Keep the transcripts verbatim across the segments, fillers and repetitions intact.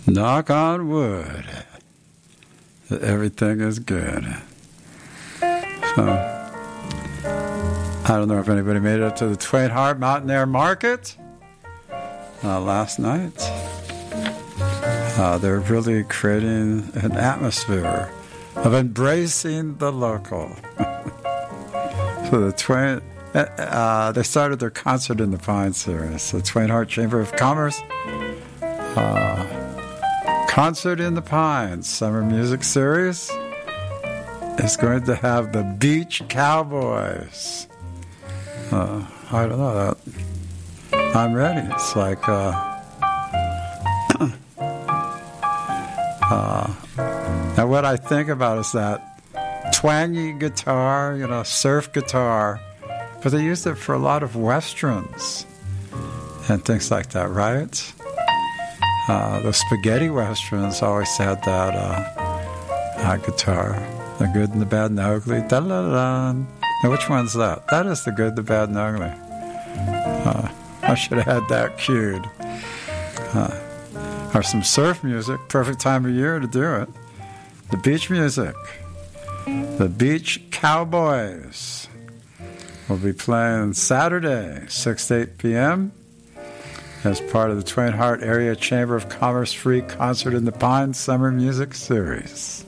Knock on wood that everything is good. So, I don't know if anybody made it to the Twain Harte Mountain Air Market uh, last night. Uh, they're really creating an atmosphere of embracing the local. So the Twain, uh, they started their Concert in the Pines series. The Twain Harte Chamber of Commerce, uh, Concert in the Pines Summer Music Series is going to have the Beach Cowboys. Uh, I don't know that. I'm ready. It's like, uh, uh, now what I think about is that twangy guitar, you know, surf guitar, but they used it for a lot of westerns and things like that, right? Uh, the spaghetti westerns always had that uh, uh, guitar, the good and the bad and the ugly. Da-la-la. Now, which one's that? That is the good, the bad, and the ugly. Uh, I should have had that cued. Uh, or some surf music, perfect time of year to do it. The beach music. The Beach Cowboys will be playing Saturday, six to eight p.m. as part of the Twain Harte Area Chamber of Commerce free Concert in the Pines Summer Music Series.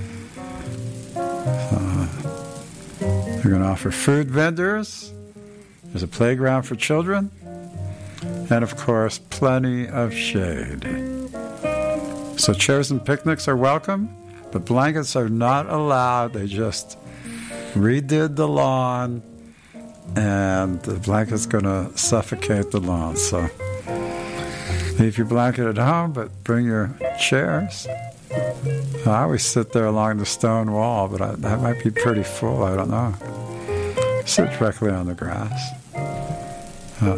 Uh, they're going to offer food vendors. There's a playground for children. And, of course, plenty of shade. So chairs and picnics are welcome. The blankets are not allowed. They just redid the lawn, and the blanket's going to suffocate the lawn. So leave your blanket at home, but bring your chairs. I always sit there along the stone wall, but I, that might be pretty full. I don't know. Sit directly on the grass. Uh,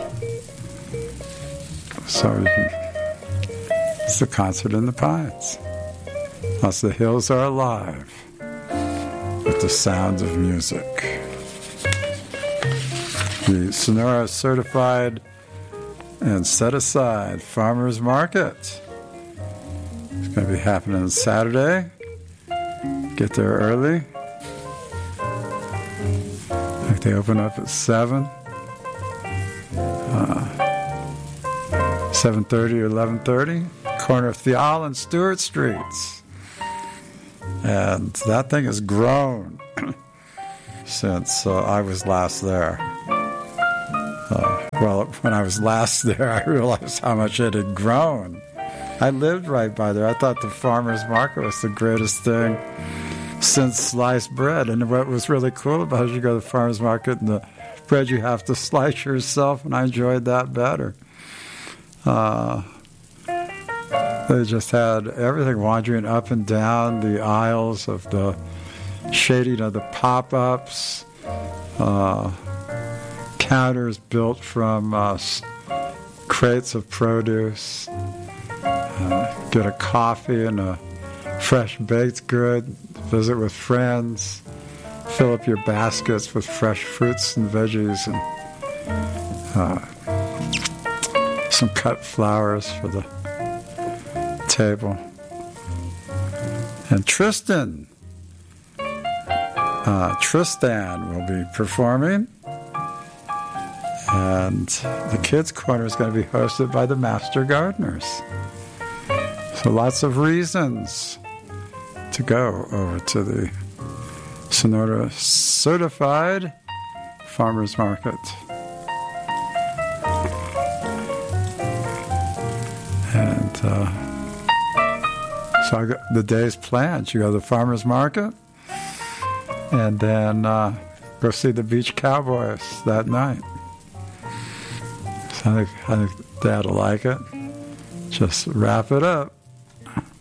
so you can, it's the Concert in the Pines. Plus the hills are alive with the sound of music. The Sonora Certified and Set Aside Farmers Market is going to be happening Saturday. Get there early. I think they open up at seven. Uh, seven thirty or eleven thirty. Corner of Thial and Stewart Streets. And that thing has grown since uh, I was last there. Uh, well, when I was last there, I realized how much it had grown. I lived right by there. I thought the farmer's market was the greatest thing since sliced bread. And what was really cool about it, you go to the farmer's market and the bread you have to slice yourself, and I enjoyed that better. Uh... They just had everything wandering up and down the aisles of the shading of the pop-ups, uh, counters built from uh, crates of produce, uh, get a coffee and a fresh baked good, visit with friends, fill up your baskets with fresh fruits and veggies, and uh, some cut flowers for the table. And Tristan uh, Tristan will be performing, and the Kids Corner is going to be hosted by the Master Gardeners. So lots of reasons to go over to the Sonora Certified Farmers Market. And uh So I got the day's planned. You go to the farmer's market, and then uh, go see the Beach Cowboys that night. So I think, I think Dad will like it. Just wrap it up.